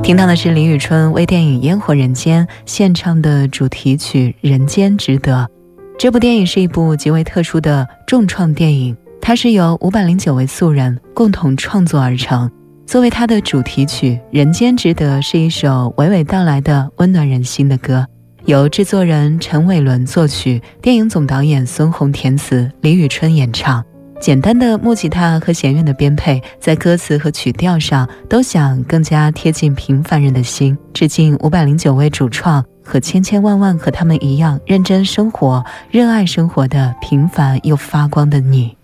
听到的是李宇春为电影《烟火人间》献唱的主题曲《人间值得》。这部电影是一部极为特殊的重创电影，它是由509位素人共同创作而成。作为它的主题曲《人间值得》是一首娓娓道来的温暖人心的歌，由制作人陈伟伦作曲，电影总导演孙红填词，李宇春演唱。简单的木吉他和弦乐的编配，在歌词和曲调上都想更加贴近平凡人的心，致敬509位主创和千千万万和他们一样认真生活、热爱生活的平凡又发光的你。